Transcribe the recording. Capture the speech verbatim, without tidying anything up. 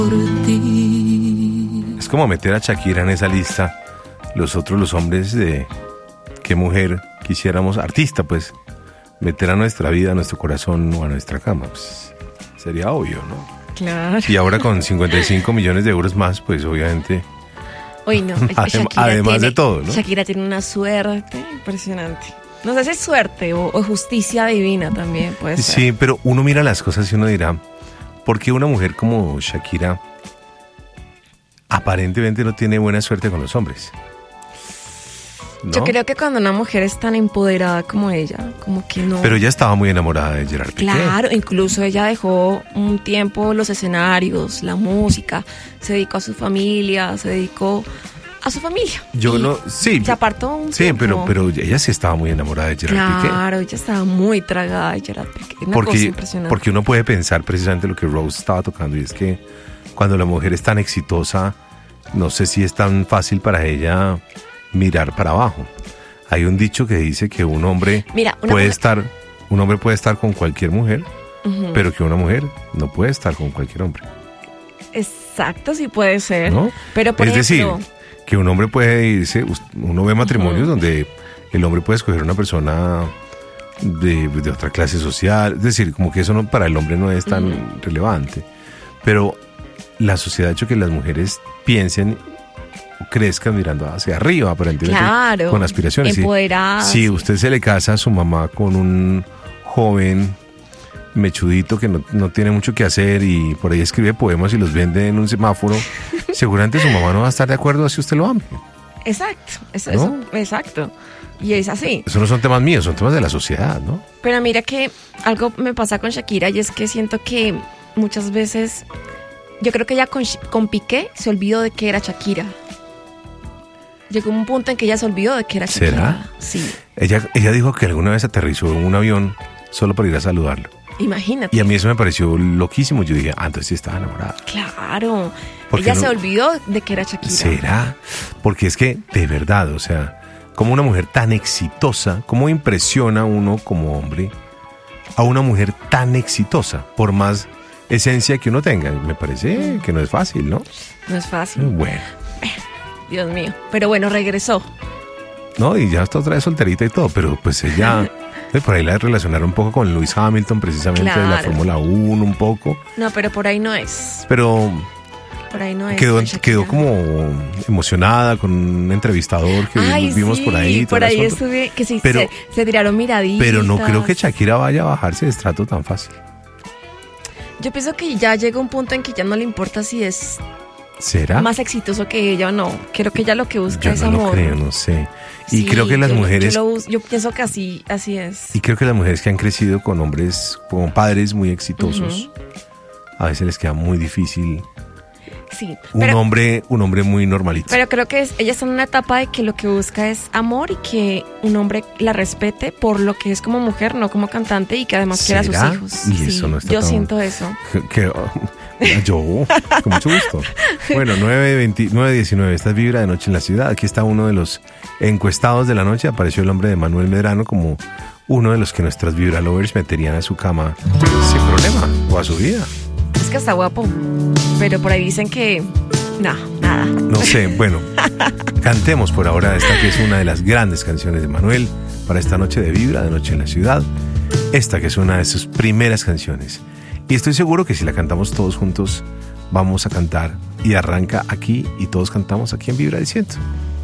Es como meter a Shakira en esa lista. Los otros, los hombres de qué mujer quisiéramos, artista, pues, meter a nuestra vida, a nuestro corazón o a nuestra cama. Pues, sería obvio, ¿no? Claro. Y ahora con cincuenta y cinco millones de euros más, pues obviamente. Uy, no. Adem- además tiene, de todo, ¿no? Shakira tiene una suerte impresionante. No sé si es suerte o, o justicia divina también, puede ser. Sí, pero uno mira las cosas y uno dirá, ¿por qué una mujer como Shakira aparentemente no tiene buena suerte con los hombres? ¿No? Yo creo que cuando una mujer es tan empoderada como ella, como que no... Pero ella estaba muy enamorada de Gerard Piqué. Claro, incluso ella dejó un tiempo los escenarios, la música, se dedicó a su familia, se dedicó a su familia. Yo no, sí. Se apartó un Sí, tiempo. pero, pero ella sí estaba muy enamorada de Gerard claro, Piqué. Claro, ella estaba muy tragada de Gerard Piqué. Una porque, cosa impresionante. porque uno puede pensar precisamente lo que Rose estaba tocando, y es que cuando la mujer es tan exitosa, no sé si es tan fácil para ella mirar para abajo. Hay un dicho que dice que un hombre Mira, una puede mujer... estar, un hombre puede estar con cualquier mujer, uh-huh. pero que una mujer no puede estar con cualquier hombre. Exacto, sí puede ser. ¿No? Pero por es ejemplo, decir, que un hombre puede irse, uno ve matrimonios uh-huh. donde el hombre puede escoger una persona de, de otra clase social, es decir, como que eso no, para el hombre no es tan uh-huh. relevante, pero la sociedad ha hecho que las mujeres piensen, crezcan mirando hacia arriba, aparentemente, claro, con aspiraciones. empoderadas. Si, si usted se le casa a su mamá con un joven mechudito que no, no tiene mucho que hacer y por ahí escribe poemas y los vende en un semáforo, seguramente su mamá no va a estar de acuerdo si usted lo ame. Exacto, eso, ¿No? eso, exacto. Y es así. Eso no son temas míos, son temas de la sociedad, ¿no? Pero mira que algo me pasa con Shakira y es que siento que muchas veces, yo creo que ella con, con Piqué se olvidó de que era Shakira. Llegó un punto en que ella se olvidó de que era Shakira. ¿Será? Sí. Ella, ella dijo que alguna vez aterrizó en un avión solo para ir a saludarlo. Imagínate. Y a mí eso me pareció loquísimo. Yo dije, ah, entonces sí estaba enamorada. Claro. Ella no? se olvidó de que era Shakira. ¿Será? Porque es que, de verdad, o sea, como una mujer tan exitosa, ¿cómo impresiona uno como hombre a una mujer tan exitosa? Por más esencia que uno tenga. Me parece que no es fácil, ¿no? No es fácil. Bueno. Dios mío. Pero bueno, regresó. No, y ya está otra vez solterita y todo, pero pues ella... Por ahí la relacionaron un poco con Lewis Hamilton, precisamente, claro. de la Fórmula uno, un poco. No, pero por ahí no es. Pero por ahí no es. Quedó, quedó como emocionada con un entrevistador que Ay, vimos sí, por ahí. por ahí estuve, que sí, pero, se, se tiraron miraditas. Pero no creo que Shakira vaya a bajarse de estrato tan fácil. Yo pienso que ya llega un punto en que ya no le importa si es... ¿Será? Más exitoso que ella o no. Creo que ella lo que busca yo es no amor. Yo no creo, no sé. Y sí, creo que las yo, mujeres... Yo, lo, yo pienso que así, así es. Y creo que las mujeres que han crecido con hombres, con padres muy exitosos, uh-huh. a veces les queda muy difícil... Sí, un pero, hombre un hombre muy normalito. Pero creo que es, ella está en una etapa de que lo que busca es amor y que un hombre la respete por lo que es como mujer, no como cantante, y que además quiera a sus hijos. Y sí, eso no está yo tan... siento eso. Que, yo, con mucho gusto. Bueno, nueve veintinueve diecinueve, esta es Vibra de Noche en la Ciudad. Aquí está uno de los encuestados de la noche. Apareció el hombre de Manuel Medrano como uno de los que nuestras Vibra Lovers meterían a su cama sin problema, o a su vida. Es que está guapo, pero por ahí dicen que no, nada. No sé, bueno, cantemos por ahora esta que es una de las grandes canciones de Manuel para esta noche de Vibra, de Noche en la Ciudad. Esta que es una de sus primeras canciones. Y estoy seguro que si la cantamos todos juntos, vamos a cantar y arranca aquí y todos cantamos aquí en Vibra diciendo.